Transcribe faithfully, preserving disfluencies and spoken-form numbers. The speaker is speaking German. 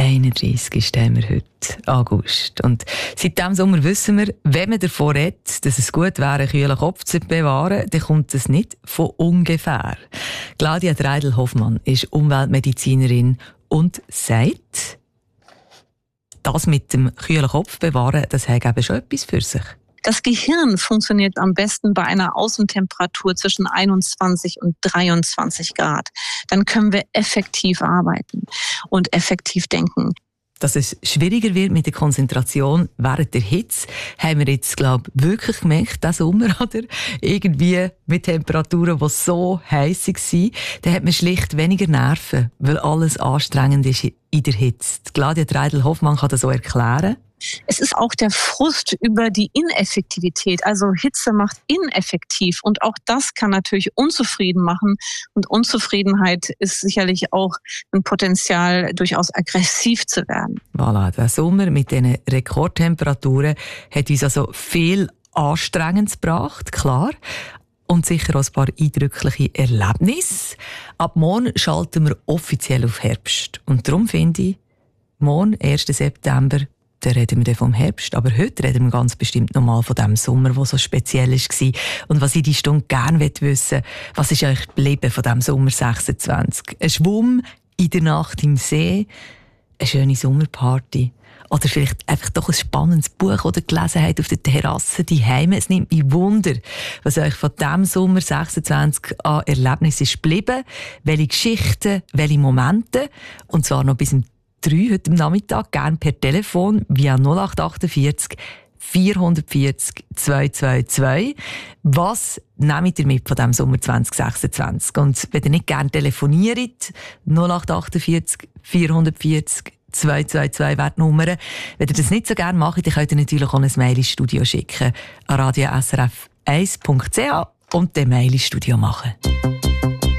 einunddreißigsten haben wir heute, August. Und seit diesem Sommer wissen wir, wenn man davon redet, dass es gut wäre, einen kühlen Kopf zu bewahren, dann kommt es nicht von ungefähr. Claudia Treidel-Hoffmann ist Umweltmedizinerin und sagt, das mit dem kühlen Kopf bewahren, das hat eben schon etwas für sich. Das Gehirn funktioniert am besten bei einer Außentemperatur zwischen einundzwanzig und dreiundzwanzig Grad. Dann können wir effektiv arbeiten und effektiv denken. Dass es schwieriger wird mit der Konzentration während der Hitze, haben wir jetzt, glaube ich, wirklich gemerkt, diesen Sommer, oder? Irgendwie mit Temperaturen, die so heiß waren, da hat man schlicht weniger Nerven, weil alles anstrengend ist in der Hitze. Claudia Treidel-Hoffmann kann das so erklären. Es ist auch der Frust über die Ineffektivität. Also Hitze macht ineffektiv und auch das kann natürlich unzufrieden machen. Und Unzufriedenheit ist sicherlich auch ein Potenzial, durchaus aggressiv zu werden. Voilà, der Sommer mit diesen Rekordtemperaturen hat uns also viel Anstrengendes gebracht, klar. Und sicher auch ein paar eindrückliche Erlebnisse. Ab morgen schalten wir offiziell auf Herbst. Und darum finde ich, morgen, ersten September, dann reden wir dann vom Herbst, aber heute reden wir ganz bestimmt nochmal von dem Sommer, der so speziell war. Und was ich diese Stunde gerne wissen will, was ist eigentlich geblieben von diesem Sommer sechsundzwanzig? Ein Schwumm in der Nacht im See, eine schöne Sommerparty oder vielleicht einfach doch ein spannendes Buch, das ihr gelesen habt auf der Terrasse daheim. Es nimmt mich Wunder, was euch von diesem Sommer sechsundzwanzig an Erlebnissen ist geblieben, welche Geschichten, welche Momente, und zwar noch bis zum drei heute am Nachmittag, gerne per Telefon via null acht achtundvierzig vierhundertvierzig zweihundertzweiundzwanzig. Was nehmt ihr mit von diesem Sommer zwanzig sechsundzwanzig? Und wenn ihr nicht gerne telefoniert, null acht achtundvierzig vierhundertvierzig zweihundertzweiundzwanzig wäre die Nummer. Wenn ihr das nicht so gerne macht, dann könnt ihr natürlich auch ein Mail ins Studio schicken an radio s r f eins punkt c h und den Mail ins Studio machen.